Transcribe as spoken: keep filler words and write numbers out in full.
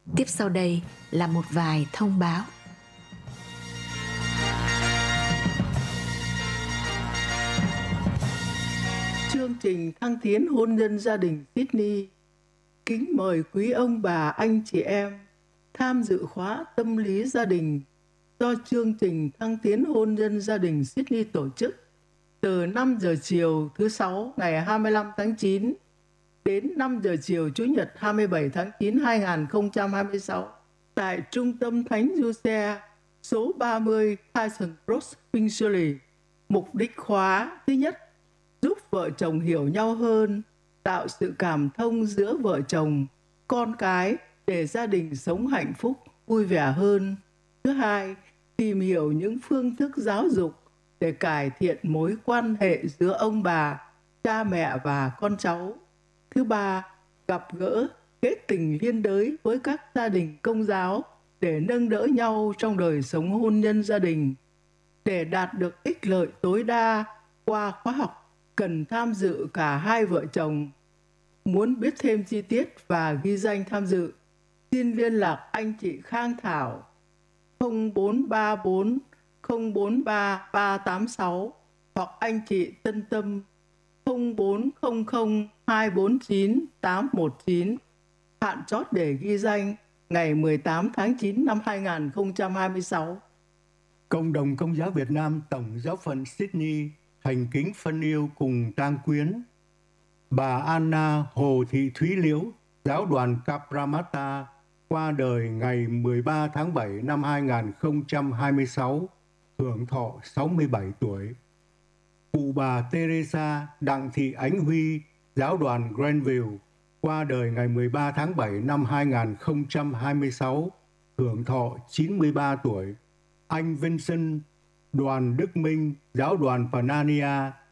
Tiếp sau đây là một vài thông báo. Chương trình thăng tiến hôn nhân gia đình Sydney kính mời quý ông bà anh chị em tham dự khóa tâm lý gia đình do chương trình thăng tiến hôn nhân gia đình Sydney tổ chức từ năm giờ chiều thứ Sáu ngày hai mươi lăm tháng chín đến năm giờ chiều Chủ nhật hai mươi bảy tháng chín năm hai nghìn không trăm hai mươi sáu tại Trung tâm Thánh Giuse số ba mươi Tyson Road, Finchley. Mục đích khóa thứ nhất, giúp vợ chồng hiểu nhau hơn, tạo sự cảm thông giữa vợ chồng, con cái để gia đình sống hạnh phúc, vui vẻ hơn. Thứ hai, tìm hiểu những phương thức giáo dục để cải thiện mối quan hệ giữa ông bà, cha mẹ và con cháu. Thứ ba, gặp gỡ, kết tình liên đới với các gia đình Công giáo để nâng đỡ nhau trong đời sống hôn nhân gia đình. Để đạt được ích lợi tối đa qua khóa học, cần tham dự cả hai vợ chồng. Muốn biết thêm chi tiết và ghi danh tham dự, xin liên lạc anh chị Khang Thảo không bốn ba bốn không bốn ba ba tám sáu hoặc anh chị Tân Tâm không bốn không không hai bốn chín tám một chín. Hạn chót để ghi danh ngày mười tám tháng chín năm hai nghìn không trăm hai mươi sáu. Cộng đồng Công giáo Việt Nam Tổng giáo phận Sydney thành kính phân yêu cùng tang quyến bà Anna Hồ Thị Thúy Liễu, giáo đoàn Cabramatta, qua đời ngày mười ba tháng bảy năm hai nghìn không trăm hai mươi sáu, hưởng thọ sáu mươi bảy tuổi. Cụ bà Teresa Đặng Thị Ánh Huy, giáo đoàn Granville, qua đời ngày mười ba tháng bảy năm hai nghìn không trăm hai mươi sáu, hưởng thọ chín mươi ba tuổi. Anh Vincent Đoàn Đức Minh, giáo đoàn Panania,